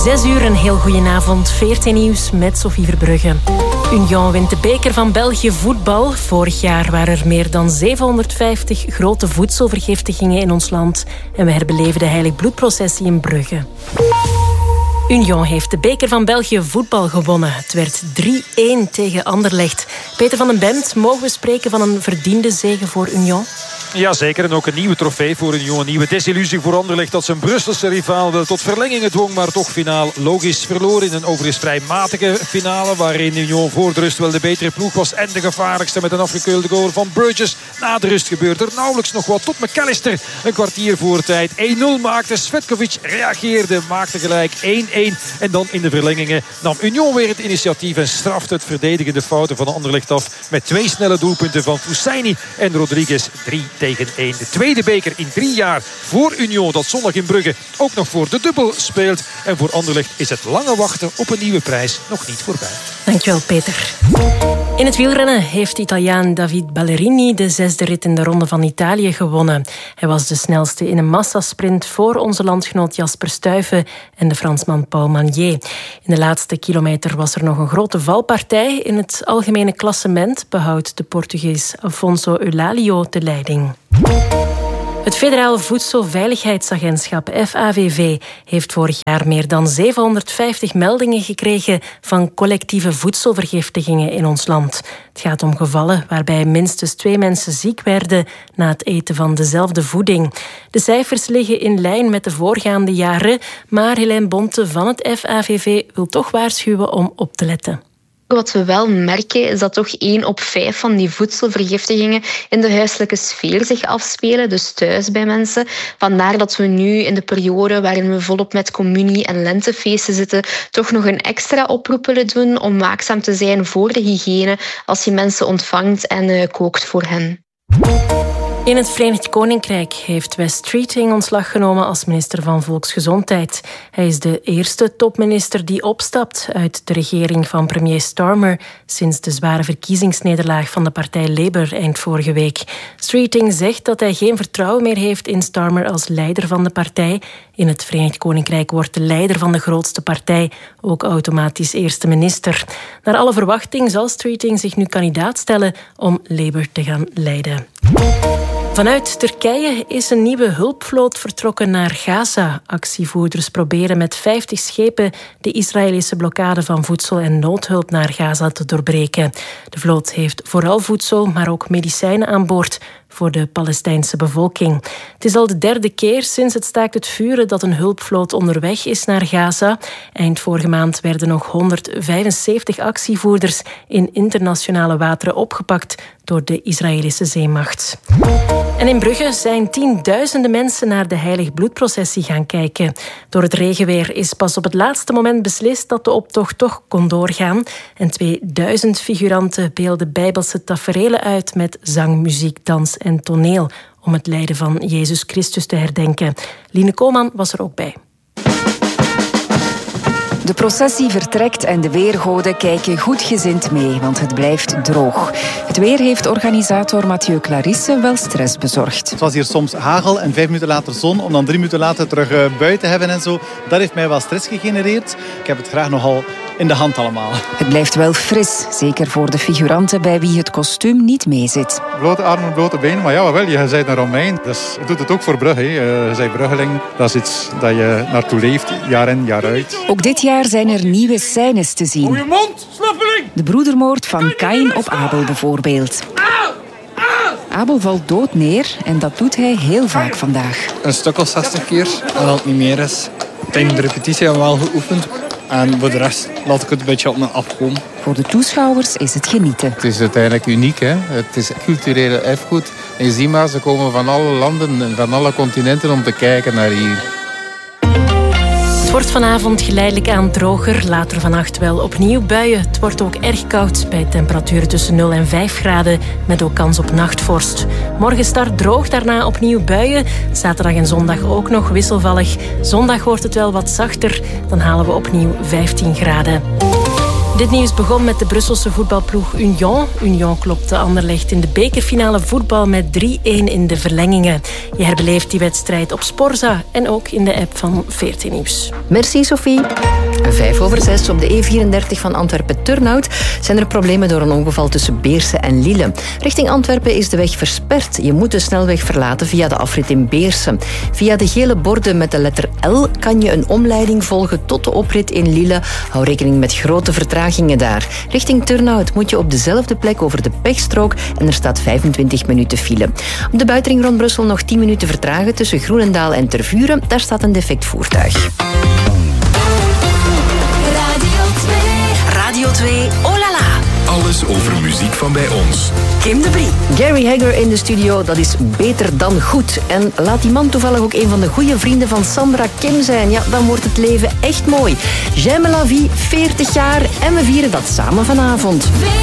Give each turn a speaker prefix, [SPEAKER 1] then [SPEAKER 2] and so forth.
[SPEAKER 1] 6 uur, een heel goedenavond. VRT Nieuws met Sophie Verbrugge. Union wint de beker van België voetbal. Vorig jaar waren er meer dan 750 grote voedselvergiftigingen in ons land. En we herbeleven de Heilig Bloedprocessie in Brugge. Union heeft de beker van België voetbal gewonnen. Het werd 3-1 tegen Anderlecht. Peter van den Bemt, mogen we spreken van een verdiende zege voor Union?
[SPEAKER 2] Jazeker, en ook een nieuwe trofee voor Union. Een nieuwe desillusie voor Anderlecht dat zijn Brusselse rivaal tot verlengingen dwong, maar toch finaal logisch verloor in een overigens vrij matige finale, waarin Union voor de rust wel de betere ploeg was en de gevaarlijkste met een afgekeurde goal van Burgess. Na de rust gebeurde er nauwelijks nog wat tot McAllister een kwartier voor tijd 1-0 maakte. Svetkovic reageerde, maakte gelijk 1-1 en dan in de verlengingen nam Union weer het initiatief en strafte het verdedigende fouten van Anderlecht af met 2 snelle doelpunten van Fousseyni en Rodriguez. 3-1. De tweede beker in 3 jaar voor Union, dat zondag in Brugge ook nog voor de dubbel speelt. En voor Anderlecht is het lange wachten op een nieuwe prijs nog niet voorbij.
[SPEAKER 1] Dankjewel, Peter. In het wielrennen heeft Italiaan David Ballerini de 6e rit in de Ronde van Italië gewonnen. Hij was de snelste in een massasprint voor onze landgenoot Jasper Stuyven en de Fransman Paul Magnier. In de laatste kilometer was er nog een grote valpartij. In het algemene klassement behoudt de Portugees Afonso Eulalio de leiding. Het Federaal Voedselveiligheidsagentschap FAVV heeft vorig jaar meer dan 750 meldingen gekregen van collectieve voedselvergiftigingen in ons land. Het gaat om gevallen waarbij minstens 2 mensen ziek werden na het eten van dezelfde voeding. De cijfers liggen in lijn met de voorgaande jaren, maar Helene Bonte van het FAVV wil toch waarschuwen om op te letten.
[SPEAKER 3] Wat we wel merken is dat toch 1 op 5 van die voedselvergiftigingen in de huiselijke sfeer zich afspelen, dus thuis bij mensen. Vandaar dat we nu in de periode waarin we volop met communie- en lentefeesten zitten, toch nog een extra oproep willen doen om waakzaam te zijn voor de hygiëne als je mensen ontvangt en kookt voor hen.
[SPEAKER 1] In het Verenigd Koninkrijk heeft Wes Streeting ontslag genomen als minister van Volksgezondheid. Hij is de eerste topminister die opstapt uit de regering van premier Starmer sinds de zware verkiezingsnederlaag van de partij Labour eind vorige week. Streeting zegt dat hij geen vertrouwen meer heeft in Starmer als leider van de partij. In het Verenigd Koninkrijk wordt de leider van de grootste partij ook automatisch eerste minister. Naar alle verwachting zal Streeting zich nu kandidaat stellen om Labour te gaan leiden. Vanuit Turkije is een nieuwe hulpvloot vertrokken naar Gaza. Actievoerders proberen met 50 schepen de Israëlische blokkade van voedsel en noodhulp naar Gaza te doorbreken. De vloot heeft vooral voedsel, maar ook medicijnen aan boord voor de Palestijnse bevolking. Het is al de 3e keer sinds het staakt het vuren dat een hulpvloot onderweg is naar Gaza. Eind vorige maand werden nog 175 actievoerders in internationale wateren opgepakt door de Israëlische zeemacht. En in Brugge zijn tienduizenden mensen naar de Heilig Bloedprocessie gaan kijken. Door het regenweer is pas op het laatste moment beslist dat de optocht toch kon doorgaan. En 2000 figuranten beelden bijbelse taferelen uit met zang, muziek, dans en toneel om het lijden van Jezus Christus te herdenken. Line Koolman was er ook bij.
[SPEAKER 4] De processie vertrekt en de weergoden kijken goedgezind mee, want het blijft droog. Het weer heeft organisator Mathieu Clarisse wel stress bezorgd.
[SPEAKER 5] Het was hier soms hagel en 5 minuten later zon, om dan 3 minuten later terug buiten te hebben en zo. Dat heeft mij wel stress gegenereerd. Ik heb het graag nogal in de hand allemaal.
[SPEAKER 4] Het blijft wel fris, zeker voor de figuranten bij wie het kostuum niet meezit.
[SPEAKER 5] Blote armen, blote benen, maar ja, wel, je bent een Romein. Dus je doet het ook voor Brugge. Je bent Bruggeling. Dat is iets dat je naartoe leeft, jaar in, jaar uit.
[SPEAKER 4] Ook dit jaar zijn er nieuwe scènes te zien.
[SPEAKER 6] Goeie mond, slappeling!
[SPEAKER 4] De broedermoord van Kain op Abel bijvoorbeeld. Abel valt dood neer en dat doet hij heel vaak vandaag.
[SPEAKER 7] Een stuk of 60 keer, en als het niet meer is. Tijdens de repetitie hebben we wel geoefend. En voor de rest laat ik het een beetje op me afkomen.
[SPEAKER 4] Voor de toeschouwers is het genieten.
[SPEAKER 8] Het is uiteindelijk uniek, hè? Het is cultureel erfgoed. En je ziet maar, ze komen van alle landen en van alle continenten om te kijken naar hier.
[SPEAKER 1] Het wordt vanavond geleidelijk aan droger. Later vannacht wel opnieuw buien. Het wordt ook erg koud bij temperaturen tussen 0 en 5 graden. Met ook kans op nachtvorst. Morgen start droog, daarna opnieuw buien. Zaterdag en zondag ook nog wisselvallig. Zondag wordt het wel wat zachter. Dan halen we opnieuw 15 graden. Dit nieuws begon met de Brusselse voetbalploeg Union. Union klopte Anderlecht in de bekerfinale voetbal met 3-1 in de verlengingen. Je herbeleeft die wedstrijd op Sporza en ook in de app van VRT Nieuws.
[SPEAKER 6] Merci Sophie. 5:05 op de E34 van Antwerpen-Turnhout zijn er problemen door een ongeval tussen Beersen en Lille. Richting Antwerpen is de weg versperd. Je moet de snelweg verlaten via de afrit in Beersen. Via de gele borden met de letter L kan je een omleiding volgen tot de oprit in Lille. Hou rekening met grote vertragingen daar. Richting Turnhout moet je op dezelfde plek over de pechstrook en er staat 25 minuten file. Op de buitenring rond Brussel nog 10 minuten vertragen tussen Groenendaal en Tervuren. Daar staat een defect voertuig.
[SPEAKER 9] Radio 2, oh la la. Alles over muziek van bij ons. Kim de Brie.
[SPEAKER 6] Gary Hagger in de studio, dat is beter dan goed. En laat die man toevallig ook een van de goede vrienden van Sandra Kim zijn. Ja, dan wordt het leven echt mooi. J'aime la vie, 40 jaar en we vieren dat samen vanavond.